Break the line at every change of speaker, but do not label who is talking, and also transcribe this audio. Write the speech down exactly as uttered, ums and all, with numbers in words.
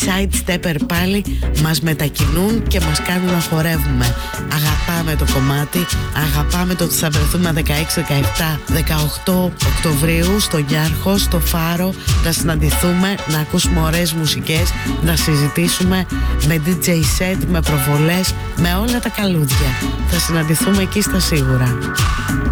Οι Sidestepper πάλι μας μετακινούν και μας κάνουν να χορεύουμε. Αγαπάμε το κομμάτι, αγαπάμε το ότι θα βρεθούμε δεκαέξι, δεκαεπτά, δεκαοκτώ Οκτωβρίου στο Γιάρχο, στο Φάρο, να συναντηθούμε, να ακούσουμε ωραίες μουσικές, να συζητήσουμε με ντι τζέι set, με προβολές, με όλα τα καλούδια. Θα συναντηθούμε εκεί στα σίγουρα.